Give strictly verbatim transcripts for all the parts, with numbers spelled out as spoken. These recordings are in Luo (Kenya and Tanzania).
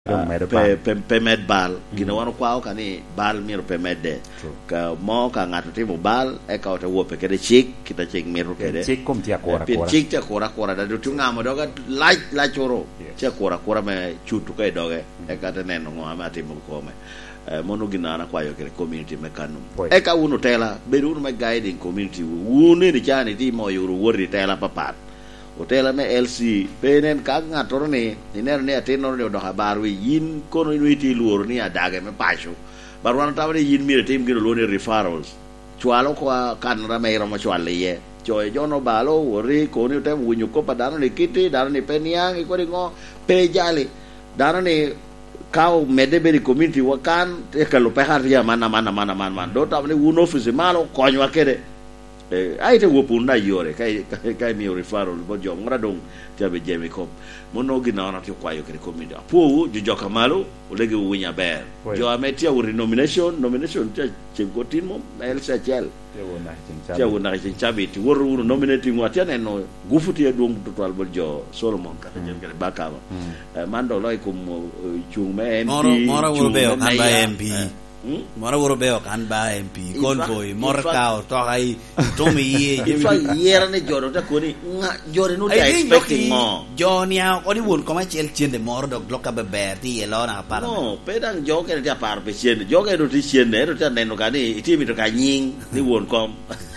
Uh, pe, pe, pe med bal mm. gina wano kwao kani bal miro pe medde ka mo ka ngato timo bal e ka ota wope kede chik kita chik miro kede chik kom tia kora kora chik tia kora kora da tu ngamo doga la la choro tia kora kora me chutu kai doge e ka te neno ngama timo ko me eh, mono gina na kwayo kede community me kanum e ka uno tela beru me guiding community uno ni chani ti mo yuru wori tela papat hotel me L C penen ka ngator ni iner ne ateno ne do habaru yin kono inuiti luor ni adage me pasho barwan tawre yin mi tim gino lo ne referrals chwalo kwa kan ra me ro ma chwale ye joy jono balo wori koni te wunyu ko padano ni kiti dano ni peniang iko ngo pe jali dano ni kau medeberi community wakan e kalo pehar ya mana mana mana mana man do tawne un office malo konyo akere eh ai te wo punda yore kai kai mi referral bo jo ngara dong tiabe jemi ko mono gina na ti kwayo kere community apo jo joka malo o lege wo nya ber jo ametia wo nomination nomination ta chengotin mo el sachel tia wo na chen chabe ti wo wo nominating wa tiane no gufuti e dum total bo jo Solomon ka jem kere bakama mando loy kum chung me M P moro wo be o kan ba M P mora woro beo kan ba M P convoy morka to ai to mi ye ifa yera ne joro ta ko ni jore no ta expecting mo jonia ko ni won ko ma chel chende mor do gloka be berti e lona par no pedang joke ta par be chende joke do ti chende do ta neno ka ni ti mi to ka nying ni won kom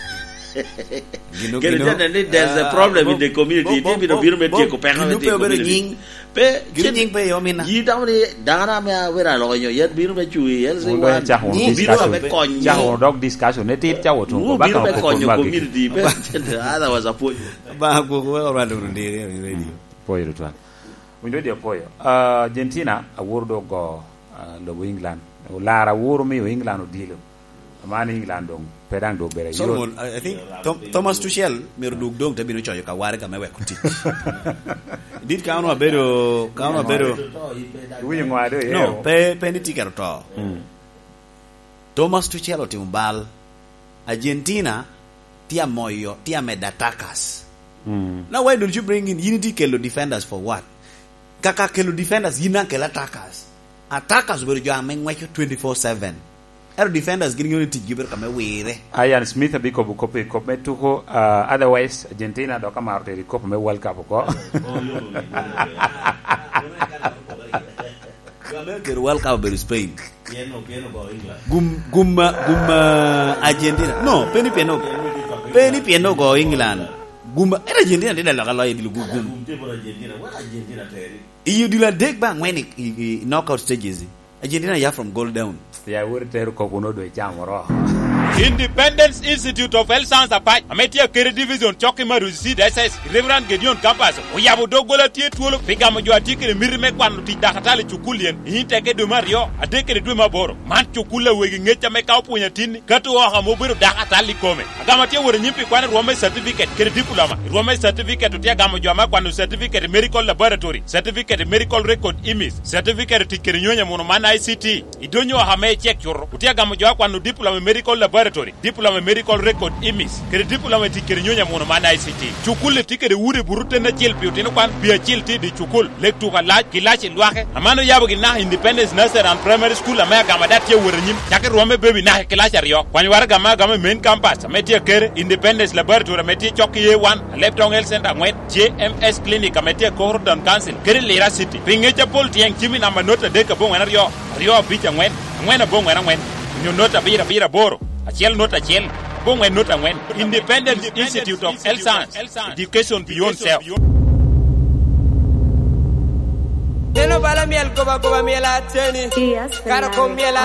Gino, gino, there's a problem uh, in the community. Bo, bo, bo, bo, bo, gino pe nying pe gino nying pe yo mina yi daw ni dara me wera lo yo yet biru be chui el se wa ni biru be konyo ja dog discussion ne tit ja wotu ko ba ka ko community pe ada was apoyo ba ko ko ora do ndi radio poyo to windo dia poyo uh Argentina a wurdo go lo England o lara wuro mi England o dilo mani England dong pedang do bere Solomon I think Tom, Thomas Tuchel mer dug dong tabi no choyo ka ware ka mewe kuti dit ka ono bero ka ono bero wi ngwado ye no pe pe ni tikero to mm. Thomas Tuchel o timbal Argentina tia moyo tia medatakas mm. Now why don't you bring in unity kelo defenders for what kaka kelo defenders yina kela attackers attackers were jo amengwe twenty-four seven Our defenders getting unity giver kame weire. Ian Smith biko buko pe ko metuko uh, otherwise Argentina do kama arte ko me World Cup ko. America World Cup be Spain. Gum gum gum Argentina. No, peni piano. Peni piano go England. Gum Argentina de la la di gum. Argentina what Argentina teri. You did like take back when it knockout stages. Argentina ya from goal down. Ya wuri teru ko kuno do chamoro. Independence Institute of Health Science Apai ametia kere division choki marusi D S S Reverend Gideon Campus oyabu dogola tie tuolo pigamo jo atike mirime kwanu ti dakatale chukulien inteke do mario adeke do maboro man chukula wegi ngecha me ka opunya tini katu oha mobiro dakatali kome agama tie wore nyimpi kwana rome certificate kere diploma rome certificate tia gamo jo ama kwanu certificate medical laboratory certificate medical record image certificate tikere nyonya mono mana I C T idonyo hame check yoro tia gamo jo kwanu diploma medical laboratory diploma medical record image kere diploma tikere nyonya mono mana I C T chukule tikere wure burute na chilpi utino kwan bia chilti di chukul lektu ka laj kilachi lwake amano yabo gina Independence Nursery and Primary School amaya gama datie wure nyim chake ruome baby na kilachi riyo kwani wara gama gama main campus ametie kere Independence Laboratory ametie choki ye one Leptong Health Center ngwet J M S Clinic ametie Cohorton Council kere Lira City pingecha pol tieng chimi na manota deka bongwena riyo riyo bicha ngwen ngwena bongwena ngwen nyonota bira bira boro Achiel nota achiel bongwe nota ngwen Independent Institute of Health Science Education Beyond Self Neno bala miel koba koba miel ateni Karo kom miel